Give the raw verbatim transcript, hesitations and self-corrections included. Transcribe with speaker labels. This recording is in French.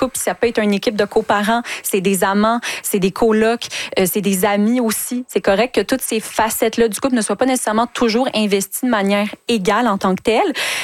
Speaker 1: couple, ça peut être une équipe de coparents, c'est des amants, c'est des colocs, euh, c'est des amis aussi. C'est correct que toutes ces facettes-là du couple ne soient pas nécessairement toujours investies de manière égale en tant que telle.